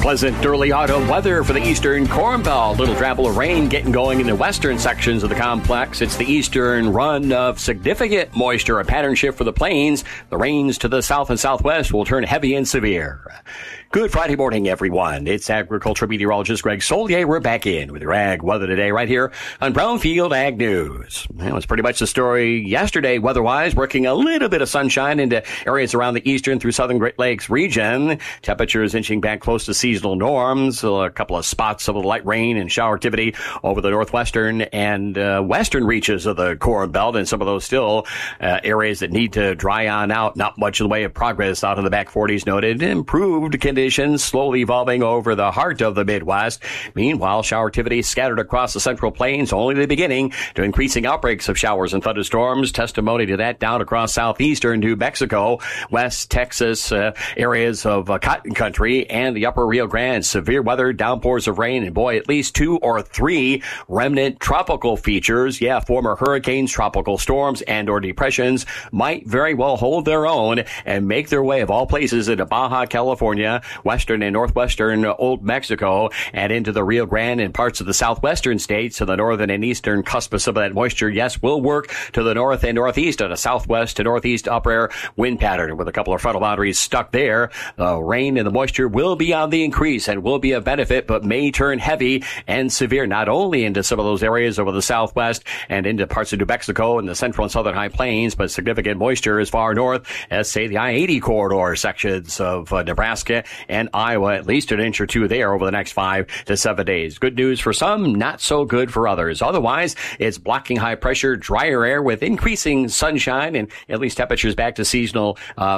Pleasant early autumn weather for the eastern Corn Belt. Little drabble of rain getting going in the western sections of the complex. It's the eastern run of significant moisture, a pattern shift for the plains. The rains to the south and southwest will turn heavy and severe. Good Friday morning, everyone. It's agriculture meteorologist Greg Solier. We're back in with your ag weather today right here on Brownfield Ag News. That was pretty much the story yesterday weather-wise, working a little bit of sunshine into areas around the eastern through southern Great Lakes region. Temperatures inching back close to seasonal norms. A couple of spots of light rain and shower activity over the northwestern and western reaches of the Corn Belt, and some of those still areas that need to dry on out. Not much in the way of progress out of the back 40s noted. Improved conditions slowly evolving over the heart of the Midwest. Meanwhile, shower activity scattered across the central plains, only the beginning to increasing outbreaks of showers and thunderstorms. Testimony to that down across southeastern New Mexico, West Texas, areas of cotton country, and the upper Rio Grande. Severe weather, downpours of rain, and boy, at least 2 or 3 remnant tropical features. Yeah, former hurricanes, tropical storms, and or depressions might very well hold their own and make their way of all places into Baja California, western and northwestern Old Mexico, and into the Rio Grande and parts of the southwestern states. So the northern and eastern cusp of some of that moisture, yes, will work to the north and northeast on a southwest to northeast upper air wind pattern with a couple of frontal boundaries stuck there. The rain and the moisture will be on the increase and will be a benefit, but may turn heavy and severe, not only into some of those areas over the southwest and into parts of New Mexico and the central and southern high plains, but significant moisture as far north as, say, the I-80 corridor sections of Nebraska and Iowa, at least an inch or two there over the next 5 to 7 days. Good news for some, not so good for others. Otherwise, it's blocking high pressure, drier air with increasing sunshine and at least temperatures back to seasonal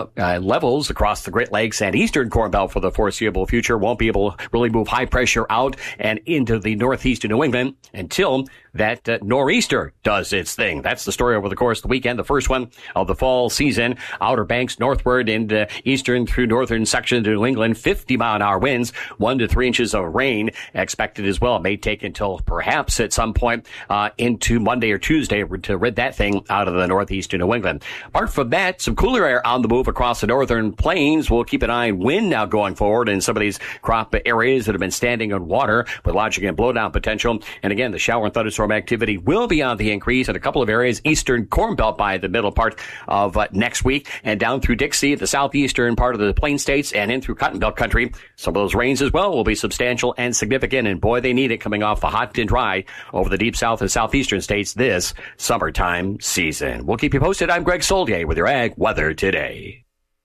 levels across the Great Lakes and eastern Corn Belt for the foreseeable future. Won't be able to really move high pressure out and into the northeast of New England until that nor'easter does its thing. That's the story over the course of the weekend. The first one of the fall season. Outer Banks northward into eastern through northern sections of New England. 50-mile-an-hour winds, 1 to 3 inches of rain expected as well. It may take until perhaps at some point into Monday or Tuesday to rid that thing out of the northeast of New England. Apart from that, some cooler air on the move across the northern plains. We'll keep an eye on wind now going forward in some of these crop areas that have been standing on water with lodging and blowdown potential. And again, the shower and thunderstorm activity will be on the increase in a couple of areas, eastern Corn Belt by the middle part of next week, and down through Dixie, the southeastern part of the Plain States, and in through Cotton Belt country. Some of those rains as well will be substantial and significant, and boy, they need it coming off the hot and dry over the deep south and southeastern states this summertime season. We'll keep you posted. I'm Greg Solier with your ag weather today.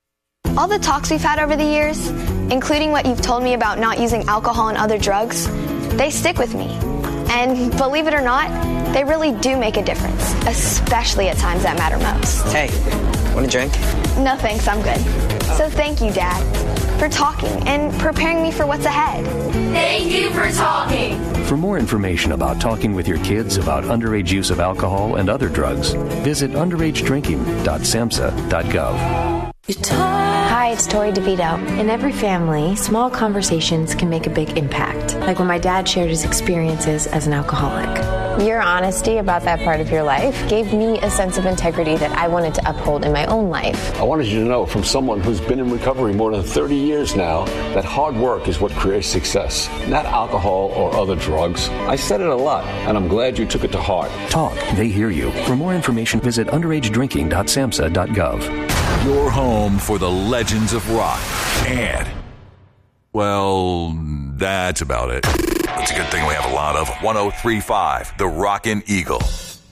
All the talks we've had over the years, including what you've told me about not using alcohol and other drugs, they stick with me. And believe it or not, they really do make a difference, especially at times that matter most. Hey, want a drink? No thanks, I'm good. So thank you, Dad, for talking and preparing me for what's ahead. Thank you for talking. For more information about talking with your kids about underage use of alcohol and other drugs, visit underagedrinking.samhsa.gov. Hi, it's Tori DeVito. In every family, small conversations can make a big impact, like when my dad shared his experiences as an alcoholic. Your honesty about that part of your life gave me a sense of integrity that I wanted to uphold in my own life. I wanted you to know from someone who's been in recovery more than 30 years now that hard work is what creates success, not alcohol or other drugs. I said it a lot, and I'm glad you took it to heart. Talk. They hear you. For more information, visit underagedrinking.samhsa.gov. Your home for the legends of rock. And, well, that's about it. It's a good thing we have a lot of 103.5, the Rockin' Eagle.